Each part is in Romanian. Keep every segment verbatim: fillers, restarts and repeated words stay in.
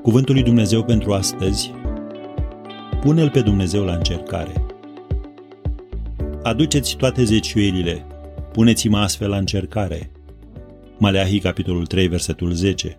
Cuvântul lui Dumnezeu pentru astăzi: pune-L pe Dumnezeu la încercare. Aduceți toate zeciuielile, puneți-mă astfel la încercare. Maleahii, capitolul trei, versetul zece.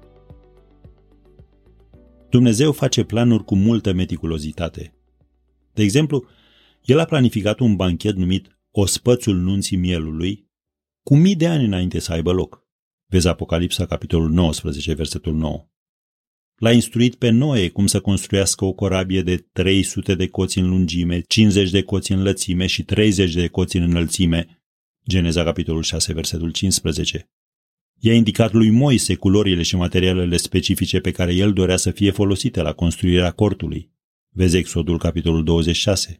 Dumnezeu face planuri cu multă meticulozitate. De exemplu, El a planificat un banchet numit Ospățul Nunții Mielului cu mii de ani înainte să aibă loc. Vezi Apocalipsa, capitolul nouăsprezece, versetul nouă. L-a instruit pe Noe cum să construiască o corabie de trei sute de coți în lungime, cincizeci de coți în lățime și treizeci de coți în înălțime. Geneza, capitolul șase, versetul cincisprezece. I-a indicat lui Moise culorile și materialele specifice pe care el dorea să fie folosite la construirea cortului. Vezi Exodul, capitolul douăzeci și șase.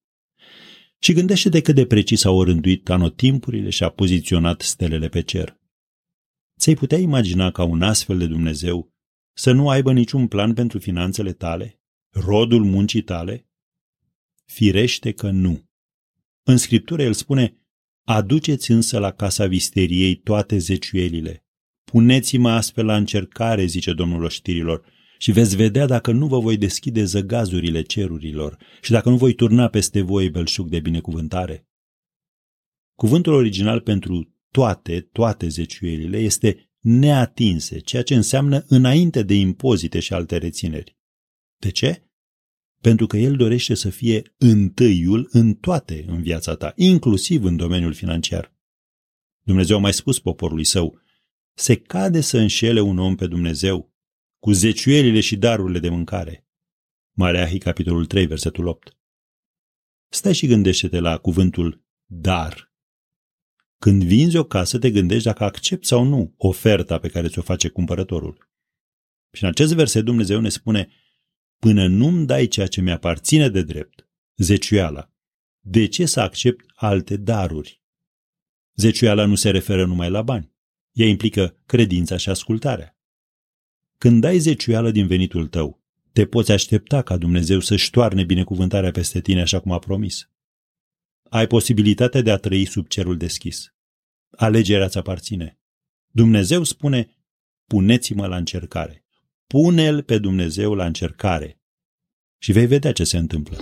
Și gândește-te cât de precis au rânduit anotimpurile și a poziționat stelele pe cer. Ți-ai putea imagina ca un astfel de Dumnezeu să nu aibă niciun plan pentru finanțele tale, rodul muncii tale? Firește că nu. În Scriptură El spune: aduceți însă la casa visteriei toate zeciuielile. Puneți-mă astfel la încercare, zice Domnul oștirilor, și veți vedea dacă nu vă voi deschide zăgazurile cerurilor și dacă nu voi turna peste voi belșug de binecuvântare. Cuvântul original pentru toate, toate zeciuielile este neatinse, ceea ce înseamnă înainte de impozite și alte rețineri. De ce? Pentru că El dorește să fie întâiul în toate în viața ta, inclusiv în domeniul financiar. Dumnezeu a mai spus poporului Său: se cade să înșele un om pe Dumnezeu cu zeciuielile și darurile de mâncare. Maleahii, capitolul trei, versetul opt. Stai și gândește-te la cuvântul dar. Când vinzi o casă, te gândești dacă accepti sau nu oferta pe care ți-o face cumpărătorul. Și în acest verset Dumnezeu ne spune: până nu-mi dai ceea ce mi-aparține de drept, zeciuiala, de ce să accept alte daruri? Zeciuiala nu se referă numai la bani. Ea implică credința și ascultarea. Când dai zeciuială din venitul tău, te poți aștepta ca Dumnezeu să-și toarne binecuvântarea peste tine așa cum a promis. Ai posibilitatea de a trăi sub cerul deschis. Alegerea ți aparține. Dumnezeu spune: puneți-mă la încercare. Pune-L pe Dumnezeu la încercare și vei vedea ce se întâmplă.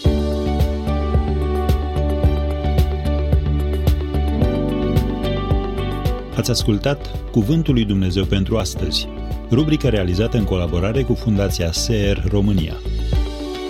Ați ascultat Cuvântul lui Dumnezeu pentru astăzi, rubrică realizată în colaborare cu Fundația S E R România.